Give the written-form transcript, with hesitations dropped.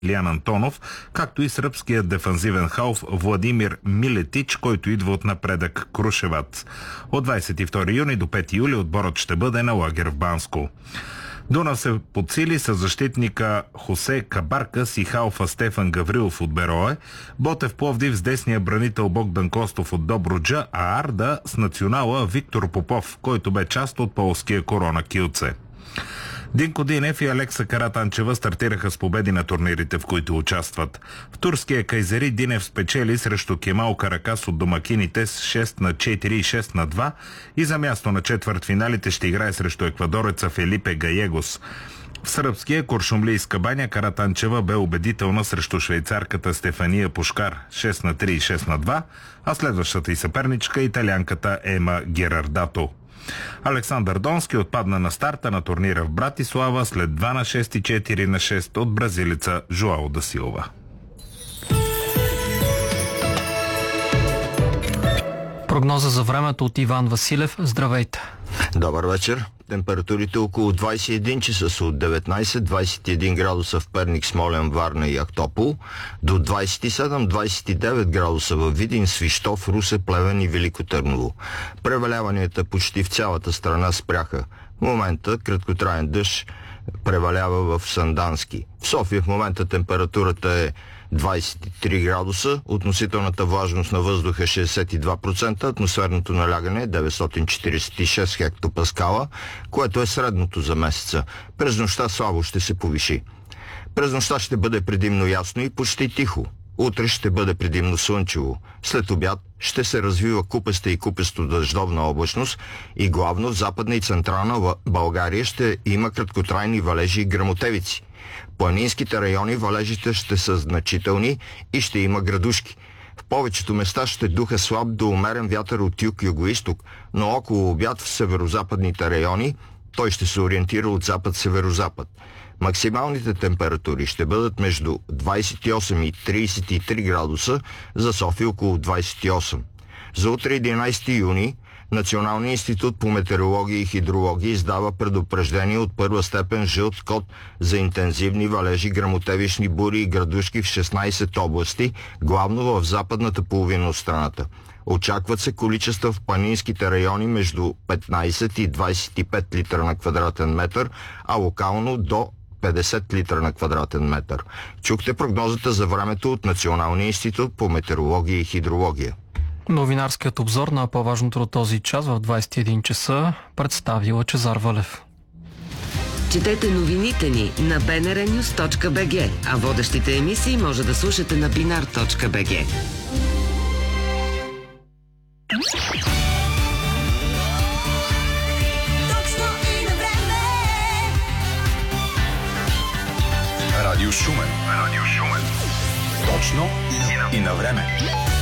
Илиян Антонов, както и сръбският дефанзивен халф Владимир Милетич, който идва от напредък Крушевац. От 22 юни до 5 юли отборът ще бъде на лагер в Банско. Дунав се подсили с защитника Хосе Кабаркас и халфа Стефан Гаврилов от Берое, Ботев Пловдив с десния бранител Богдан Костов от Добруджа, а Арда с национала Виктор Попов, който бе част от полския Корона Килце. Динко Динев и Алекса Каратанчева стартираха с победи на турнирите, в които участват. В турския Кайзери Динев спечели срещу Кемал Каракас от домакините с 6-4 и 6-2 и за място на четвъртфиналите ще играе срещу еквадореца Фелипе Гаегос. В сръбския Куршумлийска баня Каратанчева бе убедителна срещу швейцарката Стефания Пушкар 6-3 и 6-2, а следващата й съперничка италянката Ема Герардато. Александър Донски отпадна на старта на турнира в Братислава след 2-6 и 4-6 от бразилеца Жоао да Силва. Прогноза за времето от Иван Василев. Здравейте! Добър вечер! Температурите около 21 часа са от 19-21 градуса в Перник, Смолян, Варна и Ахтопол, до 27-29 градуса в Видин, Свищов, Русе, Плевен и Велико Търново. Преваляванията почти в цялата страна спряха. В момента краткотраен дъжд превалява в Сандански. В София в момента температурата е 23 градуса, относителната влажност на въздуха е 62%, атмосферното налягане е 946 хектопаскала, което е средното за месеца. През нощта слабо ще се повиши. През нощта ще бъде предимно ясно и почти тихо. Утре ще бъде предимно слънчево. След обяд ще се развива купеста и купесто дъждовна облачност и главно в Западна и Централна България ще има краткотрайни валежи и гръмотевици. В планинските райони валежите ще са значителни и ще има градушки. В повечето места ще духа слаб до умерен вятър от юг-югоизток, но около обяд в северозападните райони той ще се ориентира от запад-северозапад. Максималните температури ще бъдат между 28 и 33 градуса, за София около 28. За утре 11 юни Националният институт по метеорология и хидрология издава предупреждение от първа степен жълт код за интензивни валежи, гръмотевични бури и градушки в 16 области, главно в западната половина от страната. Очакват се количества в планинските райони между 15 и 25 литра на квадратен метър, а локално до 50 литра на квадратен метър. Чухте прогнозата за времето от Националния институт по метеорология и хидрология. Новинарският обзор на по-важното от този час в 21 часа представи Лъчезар Валев. Четете новините ни на bnrnews.bg, а водещите емисии може да слушате на binar.bg. Радио Шумен. Точно и на време.